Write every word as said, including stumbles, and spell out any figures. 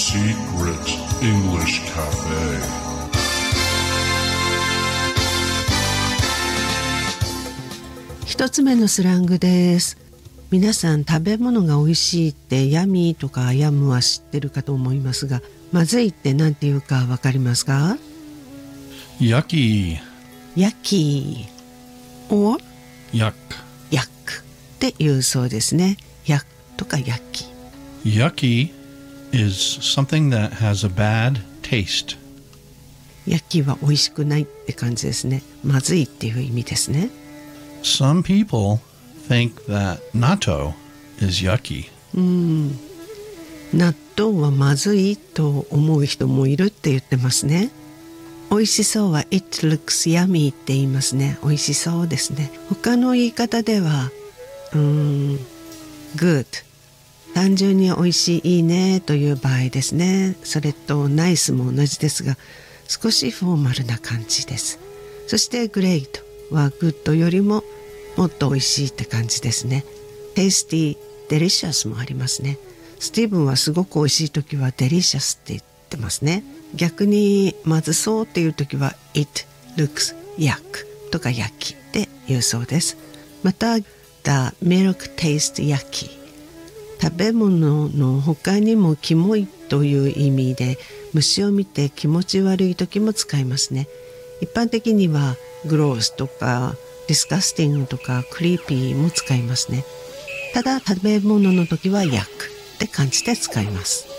Secret English Cafe. 一つ目のスラングです。皆さん食べ物が美味しいってヤミーとかヤムは知ってるかと思いますが、まずいって何て言うかわかりますか？ Yucky. Yucky or Yuck. Yuck って言うそうですね。Yuck とか Yucky. Yucky is something that has a bad taste. Yucky は美味しくないって感じですね。まずいっていう意味ですね。 Some people think that natto is yucky. うん。納豆はまずいと思う人もいるって言ってますね。美味しそうは It looks yummy って言いますね。美味しそうですね。他の言い方ではうーん Good 単純に美味しいいいねという場合ですね。それと Nice も同じですが少しフォーマルな感じです。そして Great は Good よりももっと美味しいって感じですね。Tasty Delicious もありますね。スティーブンはすごく美味しい時は Delicious って言ってますね。逆にまずそうっていう時は It looks yuck とか yucky って言うそうです。また The milk tastes yucky 食べ物の他にもキモいという意味で虫を見て気持ち悪い時も使いますね。一般的には gross とか disgusting とか creepy も使いますね。ただ食べ物の時は yuck って感じで使います。